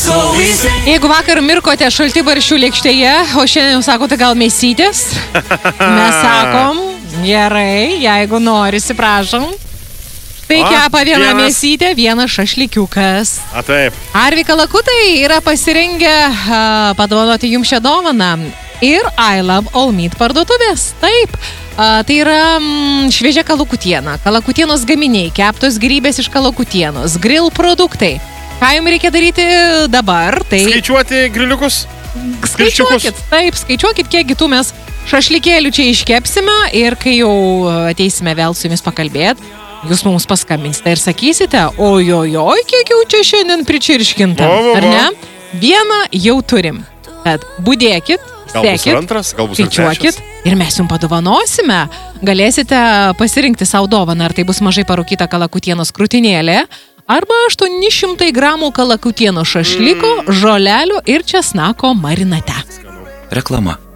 Jeigu vakar mirkote šaltibarščių lėkštėje, o šiandien jūs sakote gal mėsytės, mes sakom, gerai, jeigu norisi, prašom. Tai kepa viena mėsytė, vienas šašlykiukas. Taip. Arvi Kalakutai yra pasirengę padovanoti jums šią dovaną. Ir I Love All Meat parduotuvės. Taip. Tai yra šviežia kalakutiena, kalakutienos gaminiai, keptos grybės iš kalakutienos, grill produktai. Ką jums reikia daryti dabar? Tai... Skaičiuoti griliukus? Skaičiuokit, taip, skaičiuokit, kiek tų mes šašlikėlių čia iškepsime ir kai jau ateisime vėl su jumis pakalbėti, jūs mums paskambinsite ir sakysite, ojojoj, kiek jau čia šiandien pričirškinta, ar ne? Vieną jau turim. Tad budėkit, sekit, skaičiuokit ir mes jums padovanosime. Galėsite pasirinkti savo dovaną, ar tai bus mažai parūkyta kalakutienos krūtinėlė, arba 800 gramų kalakutienos šašliko, žolelių ir česnako marinate. Reklama.